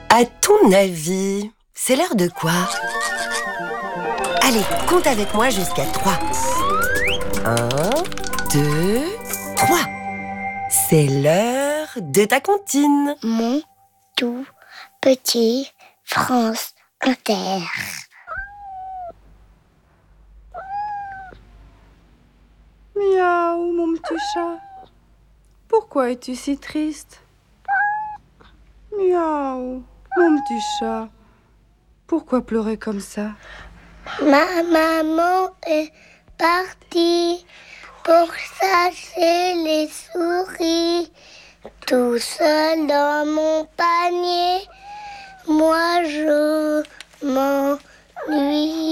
À ton avis, c'est l'heure de quoi? Allez, compte avec moi jusqu'à 3. 1, 2, 3. C'est l'heure de ta comptine. Mon tout petit France Inter. Miaou, mon petit chat. Pourquoi es-tu si triste? Miaou, mon petit chat. Pourquoi pleurer comme ça? Ma maman est partie pour chasser les souris. Tout seul dans mon panier, moi je m'ennuie.